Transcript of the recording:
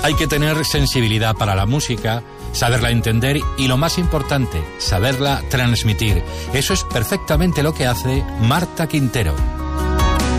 Hay que tener sensibilidad para la música, saberla entender y, lo más importante, saberla transmitir. Eso es perfectamente lo que hace Marta Quintero.